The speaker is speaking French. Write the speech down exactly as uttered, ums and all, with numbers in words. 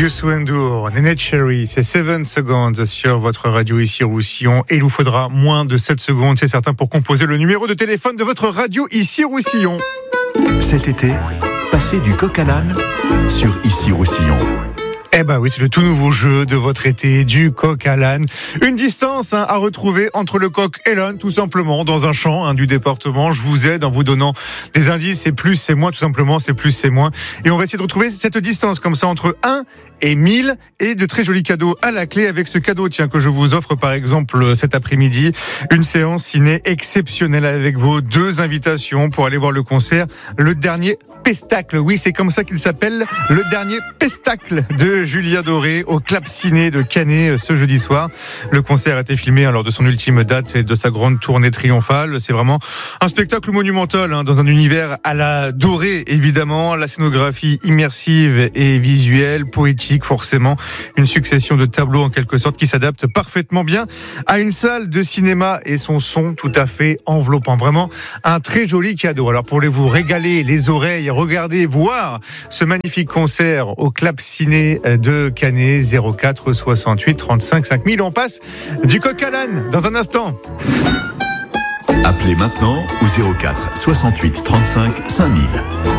Youssou N'Dour, Neneh Cherry, c'est sept seconds sur votre radio ici Roussillon. Et il vous faudra moins de sept secondes, c'est certain, pour composer le numéro de téléphone de votre radio ici Roussillon. Cet été, passez du coq à l'âne sur Ici Roussillon. Eh ben oui, c'est le tout nouveau jeu de votre été, du coq à l'âne. Une distance hein, à retrouver entre le coq et l'âne, tout simplement, dans un champ hein, du département. Je vous aide en vous donnant des indices, c'est plus, c'est moins, tout simplement, c'est plus, c'est moins. Et on va essayer de retrouver cette distance comme ça entre un et mille, et de très jolis cadeaux à la clé avec ce cadeau tiens que je vous offre par exemple cet après-midi. Une séance ciné exceptionnelle avec vos deux invitations pour aller voir le concert Le Dernier Pestacle. Oui, c'est comme ça qu'il s'appelle, Le Dernier Pestacle de Julien Doré au Clap Ciné de Canet ce jeudi soir. Le concert a été filmé hein, lors de son ultime date et de sa grande tournée triomphale. C'est vraiment un spectacle monumental hein, dans un univers à la Doré évidemment, la scénographie immersive et visuelle, poétique forcément, une succession de tableaux en quelque sorte qui s'adaptent parfaitement bien à une salle de cinéma et son son tout à fait enveloppant. Vraiment un très joli cadeau. Alors pour vous régaler les oreilles, regarder, voir ce magnifique concert au Clap Ciné de Canet, zéro quatre soixante-huit trente-cinq cinq mille. On passe du coq à l'âne dans un instant. Appelez maintenant au zéro quatre soixante-huit trente-cinq cinq mille.